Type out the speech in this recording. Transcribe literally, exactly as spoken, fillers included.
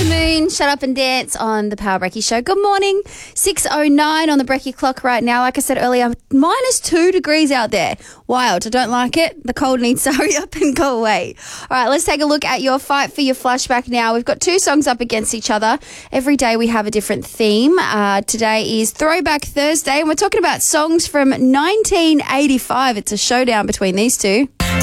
Moon, Shut Up and Dance on the Power Brekkie Show. Good morning. six oh nine on the Brekkie clock right now. Like I said earlier, minus two degrees out there. Wild. I don't like it. The cold needs to hurry up and go away. All right, let's take a look at your fight for your flashback now. We've got two songs up against each other. Every day we have a different theme. Uh, today is Throwback Thursday, and we're talking about songs from nineteen eighty-five. It's a showdown between these two.